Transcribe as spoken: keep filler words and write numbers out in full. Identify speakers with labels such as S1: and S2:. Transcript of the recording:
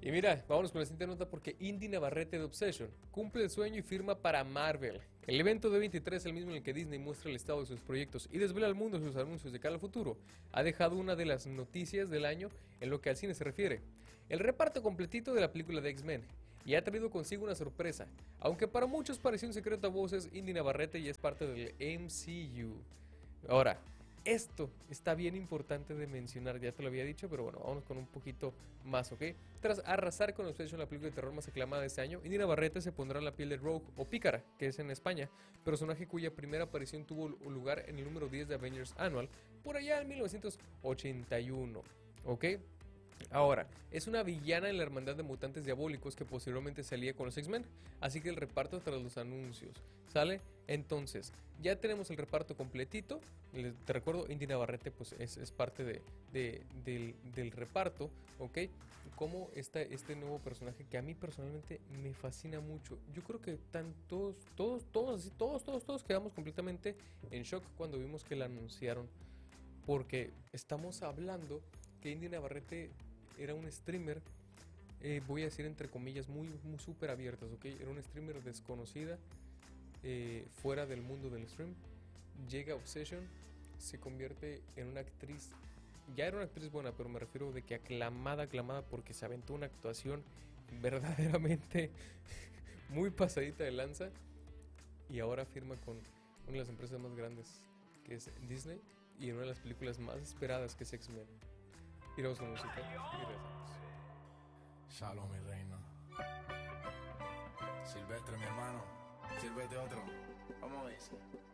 S1: Y mira, vámonos con la siguiente nota porque Indy Navarrete de Obsession cumple el sueño y firma para Marvel. El evento de veintitrés, el mismo en el que Disney muestra el estado de sus proyectos y desvela al mundo sus anuncios de cara al futuro, ha dejado una de las noticias del año en lo que al cine se refiere. El reparto completito de la película de X-Men. Y ha traído consigo una sorpresa. Aunque para muchos pareció un secreto a voces, Indy Navarrete ya es parte del M C U. Ahora, esto está bien importante de mencionar, ya te lo había dicho, pero bueno, vamos con un poquito más, ¿ok? Tras arrasar con Obsession, la película de terror más aclamada de este año, Indy Navarrete se pondrá en la piel de Rogue, o Pícara, que es en España, personaje cuya primera aparición tuvo lugar en el número diez de Avengers Annual, por allá en mil novecientos ochenta y uno, ¿ok? Ahora, es una villana en la hermandad de mutantes diabólicos que posteriormente salía con los X-Men, así que el reparto tras los anuncios, ¿sale? Entonces, ya tenemos el reparto completito, te recuerdo, Indy Navarrete pues es, es parte de, de, del, del reparto, ¿ok? Como está este nuevo personaje que a mí personalmente me fascina mucho. Yo creo que están todos, todos, todos, así, todos, todos, todos quedamos completamente en shock cuando vimos que la anunciaron, porque estamos hablando que Indy Navarrete era un streamer, eh, voy a decir entre comillas, muy, muy súper abiertas, ¿ok? Era un streamer desconocida, eh, fuera del mundo del stream. Llega a Obsession, se convierte en una actriz, ya era una actriz buena, pero me refiero de que aclamada, aclamada, porque se aventó una actuación verdaderamente muy pasadita de lanza. Y ahora firma con una de las empresas más grandes, que es Disney, y en una de las películas más esperadas, que es X-Men. Iremos con música y regresamos.
S2: Shalom, mi reina. Silvestre, mi hermano. Sírvete otro. Vamos a ver.